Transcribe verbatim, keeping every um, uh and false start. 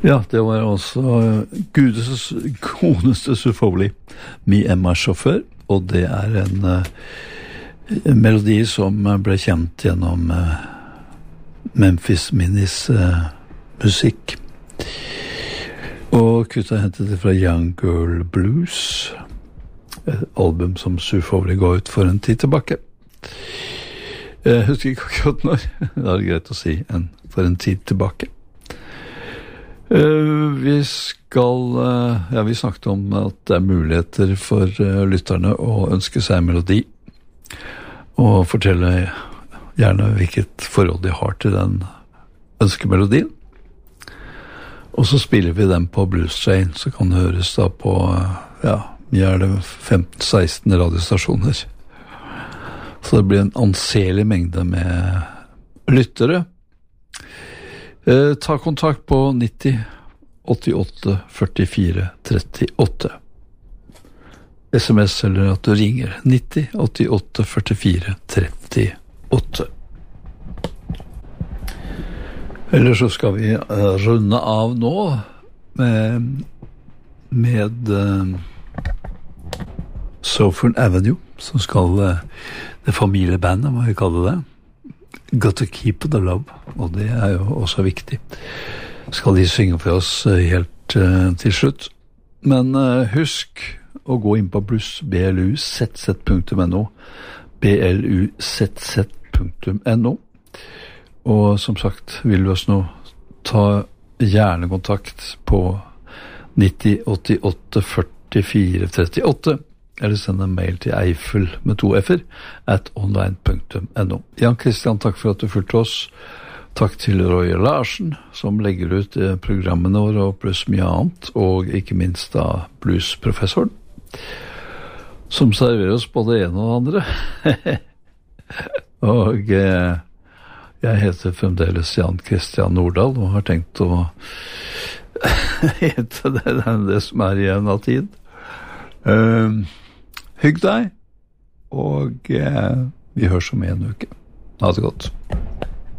Ja, det var også Gudes godeste Sufoli, Mi Emma Sjåfør, og det er en, en melodi som ble kjent gjennom uh, Memphis Minis uh, musikk. Og kutta hentet det fra Young Girl Blues, et album som Sufoli ga ut for en tid tilbake. Jeg husker ikke akkurat når, det er greit å si, en, for en tid tilbake. Uh, vi skal, uh, ja, vi snakket om at det er muligheter for uh, lytterne å ønske seg en melodi, og fortelle gjerne hvilket forhold de har til den ønskemelodien. Og så spiller vi den på Blues Train, så kan det høres da på, uh, ja, vi er det femten seksten radiostasjoner. Så det blir en anselig mengde med lyttere. Eh, ta kontakt på nitti åttiåtte førtifire trettiåtte. S M S eller at du ringer nitti åttiåtte førtifire trettiåtte. Eller så skal vi uh, runde av nå med, med uh, Southern Avenue, som skal uh, det familiebandet, hva vi kaller det. Got to keep the love, og det er jo også viktig. Skal de synge for oss helt uh, til slutt. Men uh, husk å gå inn på blues, b l u z z punktum n o, b l u z z punktum n o. Og som sagt, vil du oss nå ta gjerne kontakt på nitti åttiåtte førtifire trettiåtte, eller send en mail til Eiffel med to f-er at online punktum n o. Jan Christian, takk for at du fulgte oss. Takk til Roy Larsen, som legger ut programmene våre og pluss mye annet, og ikke minst da bluesprofessoren, som serverer oss både det ene og det andre. Og eh, jeg heter fremdeles Jan Christian Nordahl, og har tenkt å hete det, det som er igjen av tid. Uh, Hygg deg, og eh, vi høres om en uke. Ha det godt.